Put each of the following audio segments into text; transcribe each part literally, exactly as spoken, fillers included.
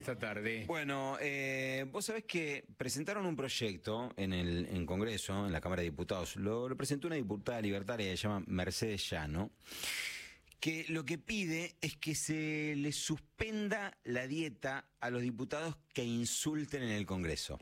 Esta tarde. Bueno, eh, vos sabés que presentaron un proyecto en el en Congreso, en la Cámara de Diputados. Lo, lo presentó una diputada libertaria que se llama Mercedes Llano, que lo que pide es que se le suspenda la dieta a los diputados que insulten en el Congreso.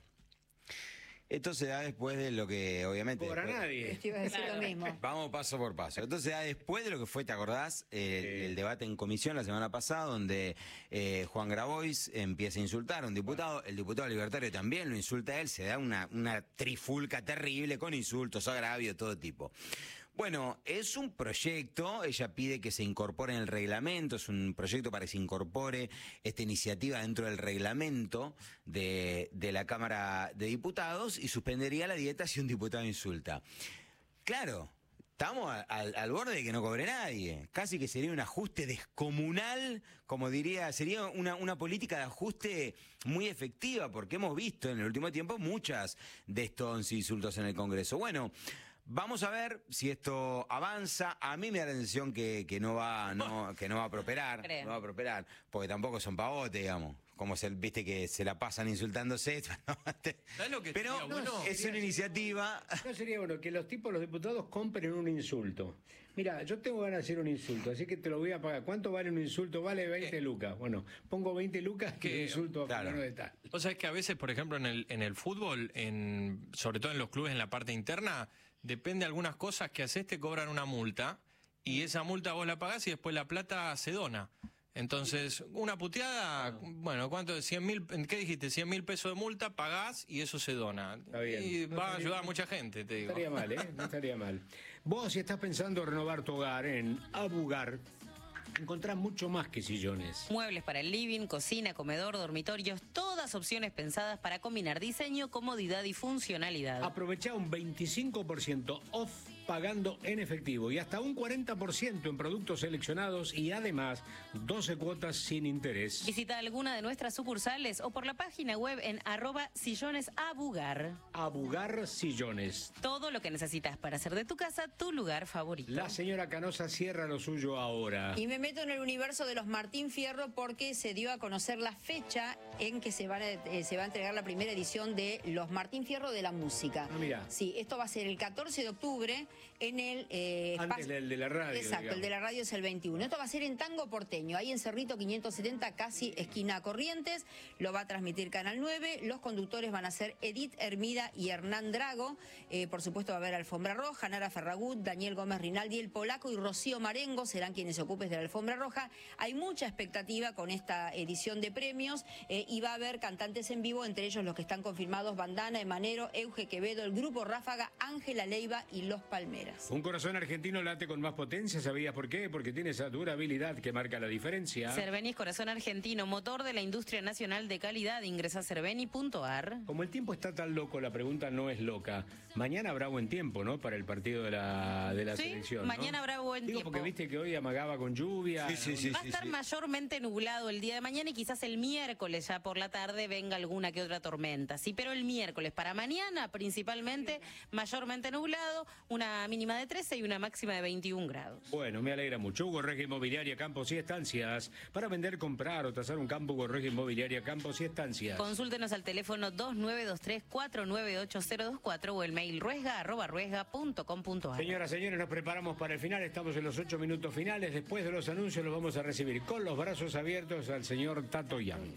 Esto se da después de lo que, obviamente... Por a después, nadie. Te iba a decir Claro. lo mismo. Vamos paso por paso. Entonces, se da después de lo que fue, ¿te acordás? Eh, Sí. El debate en comisión la semana pasada, donde eh, Juan Grabois empieza a insultar a un diputado, el diputado libertario también lo insulta a él, se da una, una trifulca terrible con insultos, agravios, todo tipo. Bueno, es un proyecto, ella pide que se incorpore en el reglamento, es un proyecto para que se incorpore esta iniciativa dentro del reglamento de, de la Cámara de Diputados y suspendería la dieta si un diputado insulta. Claro, estamos a- al, al borde de que no cobre nadie, casi que sería un ajuste descomunal, como diría, sería una, una política de ajuste muy efectiva, porque hemos visto en el último tiempo muchas de estos insultos en el Congreso. Bueno, vamos a ver si esto avanza. A mí me da la sensación que, que no va, no, que no va a prosperar, Creo. no va a prosperar, porque tampoco son pavotes, digamos. Como se, viste que se la pasan insultándose. ¿Sabés lo que Pero sería bueno? es una iniciativa. No sería bueno que los tipos, los diputados, compren un insulto. Mira, yo tengo ganas de hacer un insulto, así que te lo voy a pagar. ¿Cuánto vale un insulto? Vale veinte lucas. Bueno, pongo veinte lucas y Que- insulto a claro. fulano de tal. Vos sabés que a veces, por ejemplo, en el, en el fútbol, en, sobre todo en los clubes en la parte interna, depende de algunas cosas que haces, te cobran una multa y esa multa vos la pagás y después la plata se dona. Entonces, una puteada, bueno, ¿cuánto? cien mil, ¿qué dijiste? cien mil pesos de multa, pagás y eso se dona. Está bien. Y No va a estaría- ayudar a mucha gente, te No digo. estaría mal, ¿eh? No estaría mal. Vos, si estás pensando renovar tu hogar en Abugar, encontrás mucho más que sillones. Muebles para el living, cocina, comedor, dormitorios, todas opciones pensadas para combinar diseño, comodidad y funcionalidad. Aprovechá un veinticinco por ciento off pagando en efectivo y hasta un cuarenta por ciento en productos seleccionados y además doce cuotas sin interés. Visita alguna de nuestras sucursales o por la página web en arroba sillones abugar. Abugar Sillones. Todo lo que necesitas para hacer de tu casa tu lugar favorito. La señora Canosa cierra lo suyo ahora. Y me meto en el universo de los Martín Fierro porque se dio a conocer la fecha en que se, van a- eh, se va a entregar la primera edición de los Martín Fierro de la música. Ah, mira. Sí, esto va a ser el catorce de octubre en el... eh, Antes espacio- del de la radio, Exacto, digamos. el de la radio es el veintiuno. Esto va a ser en Tango Porteño, ahí en Cerrito quinientos setenta, casi esquina Corrientes. Lo va a transmitir Canal nueve. Los conductores van a ser Edith Hermida y Hernán Drago. Eh, por supuesto va a haber alfombra roja, Nara Ferragut, Daniel Gómez Rinaldi, el Polaco y Rocío Marengo serán quienes se ocupen de la alfombra roja. Hay mucha expectativa con esta edición de premios eh, y va a haber cantantes en vivo, entre ellos los que están confirmados: Bandana, Emanero, Euge Quevedo, el Grupo Ráfaga, Ángela Leiva y Los Palmeras. Un corazón argentino late con más potencia, ¿sabías por qué? Porque tiene esa durabilidad que marca la diferencia. Cerveni es corazón argentino, motor de la industria nacional de calidad. Ingresa a cerveni punto ar. Como el tiempo está tan loco, la pregunta no es loca. Mañana habrá buen tiempo, ¿no? Para el partido de la, de la Sí, selección, ¿no? mañana habrá buen Digo, tiempo. porque viste que hoy amagaba con lluvia. Sí, sí, sí. Va a estar mayormente nublado el día de mañana y quizás el miércoles ya por la tarde venga alguna que otra tormenta. Sí, pero el miércoles para mañana principalmente mayormente nublado, una mínima de trece y una máxima de veintiún grados. Bueno, me alegra mucho. Hugo Regia Inmobiliaria, Campos y Estancias. Para vender, comprar o tasar un campo, Hugo Regia Inmobiliaria, Campos y Estancias. Consúltenos al teléfono dos nueve dos tres, cuatro nueve ocho cero dos cuatro o el mail ruesga arroba ruesga punto com punto ar. Señoras, señores, nos preparamos para el final. Estamos en los ocho minutos finales. Después de los anuncios los vamos a recibir con los brazos abiertos al señor Tato Yang.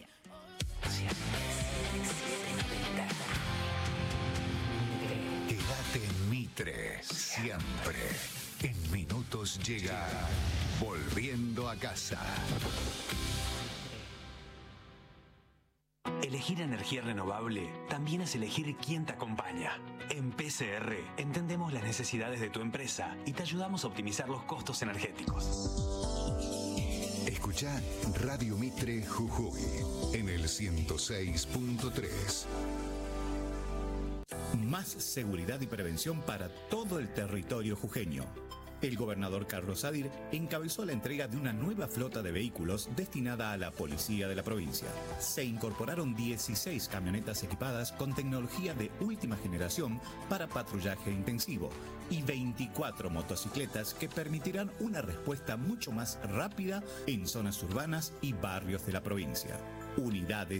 Quédate en Mitre, siempre. En minutos llega Volviendo a casa. Elegir energía renovable también es elegir quién te acompaña. En P C R entendemos las necesidades de tu empresa y te ayudamos a optimizar los costos energéticos. Escucha Radio Mitre Jujuy en el ciento seis punto tres. Más seguridad y prevención para todo el territorio jujeño. El gobernador Carlos Sadir encabezó la entrega de una nueva flota de vehículos destinada a la policía de la provincia. Se incorporaron dieciséis camionetas equipadas con tecnología de última generación para patrullaje intensivo y veinticuatro motocicletas que permitirán una respuesta mucho más rápida en zonas urbanas y barrios de la provincia. Unidades